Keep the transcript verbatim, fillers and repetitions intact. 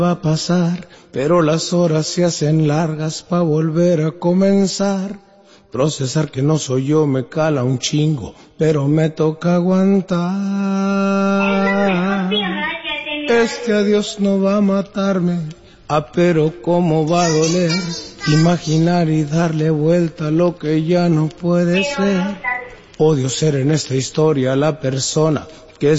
va a pasar, pero las horas se hacen largas pa' volver a comenzar. Procesar que no soy yo me cala un chingo, pero me toca aguantar. Este adiós no va a matarme, ah, pero cómo va a doler. Imaginar y darle vuelta a lo que ya no puede ser. Odio ser en esta historia la persona que